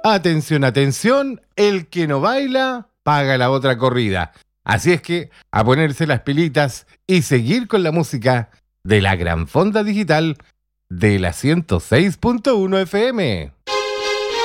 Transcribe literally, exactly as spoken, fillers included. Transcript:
Atención, atención, el que no baila, paga la otra corrida. Así es que a ponerse las pilitas y seguir con la música de la Gran Fonda Digital de la ciento seis punto uno F M.